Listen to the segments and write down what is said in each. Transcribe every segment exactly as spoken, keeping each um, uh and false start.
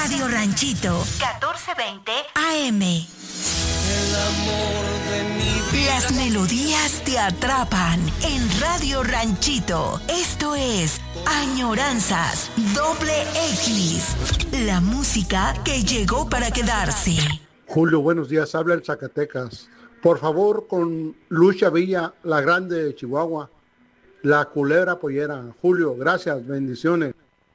Radio Ranchito, catorce veinte A M. El amor de mi vida. Las melodías te atrapan en Radio Ranchito. Esto es Añoranzas Doble X. La música que llegó para quedarse. Julio, buenos días. Habla el Zacatecas. Por favor, con Lucha Villa, la grande de Chihuahua, la culebra pollera. Julio, gracias, bendiciones.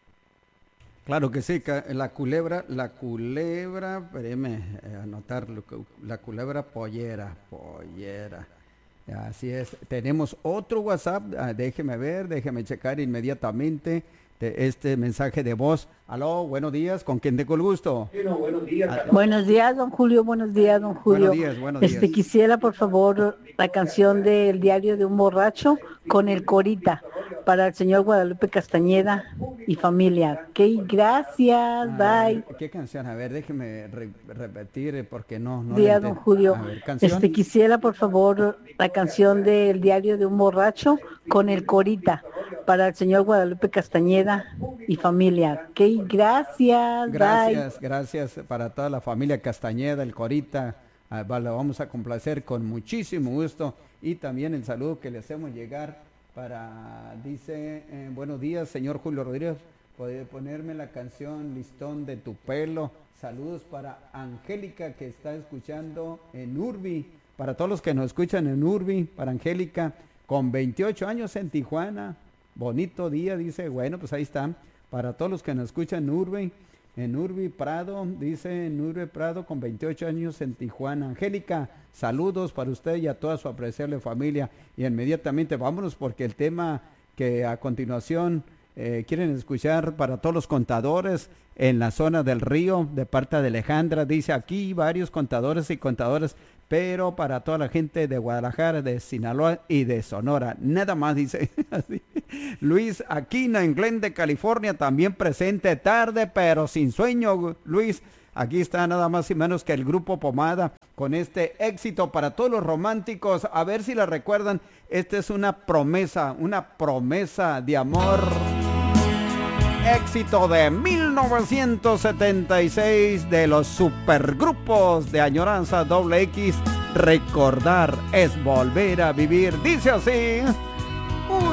Claro que sí, la culebra, la culebra, espérame, eh, anotar, la culebra pollera, pollera. Así es, tenemos otro WhatsApp, ah, déjeme ver, déjeme checar inmediatamente de este mensaje de voz. Aló, buenos días, ¿con quién tengo el gusto? Bueno, buenos días, buenos días, don Julio, buenos días, don Julio. Buenos días, buenos días. Este, quisiera, por favor, la canción del Diario de un Borracho con el Corita, para el señor Guadalupe Castañeda y familia. Ok, gracias, A bye. ver, ¿qué canción? A ver, déjeme re repetir porque no, no. Día, le don enten- Julio. A ver, ¿canción? Este, quisiera, por favor, la canción del Diario de un Borracho con el Corita, para el señor Guadalupe Castañeda y familia. Ok, gracias, Gracias, gracias para toda la familia Castañeda, el Corita. Ah, va- lo vamos a complacer con muchísimo gusto. Y también el saludo que le hacemos llegar para, dice, eh, buenos días, señor Julio Rodríguez, puede ponerme la canción Listón de tu pelo. Saludos para Angélica, que está escuchando en Urbi, para todos los que nos escuchan en Urbi, para Angélica, con veintiocho años en Tijuana. Bonito día, dice, bueno, pues ahí están. Para todos los que nos escuchan en Urbi, en Urbi Prado, dice en Urbi Prado, con veintiocho años en Tijuana. Angélica, saludos para usted y a toda su apreciable familia. Y inmediatamente vámonos porque el tema que a continuación eh, quieren escuchar para todos los contadores en la zona del río, de parte de Alejandra, dice aquí varios contadores y contadoras, pero para toda la gente de Guadalajara, de Sinaloa y de Sonora, nada más, dice así. Luis Aquina en Glendale, California, también presente tarde, pero sin sueño, Luis. Aquí está nada más y menos que el Grupo Pomada con este éxito para todos los románticos. A ver si la recuerdan, esta es una promesa, una promesa de amor. Éxito de mil novecientos setenta y seis de los supergrupos de Añoranza Doble X. Recordar es volver a vivir. Dice así.